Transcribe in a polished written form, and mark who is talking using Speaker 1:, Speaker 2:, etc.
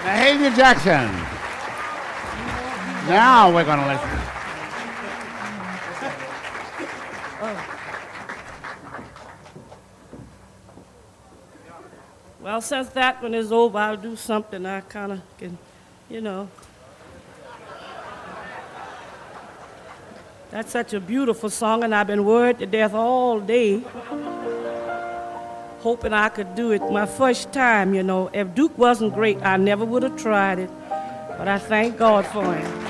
Speaker 1: Mahalia Jackson. Now we're going to listen.
Speaker 2: Well, since that one is over, I'll do something I kind of can, you know. That's such a beautiful song, and I've been worried to death all day, hoping I could do it my first time, you know. If Duke wasn't great, I never would have tried it, but I thank God for him.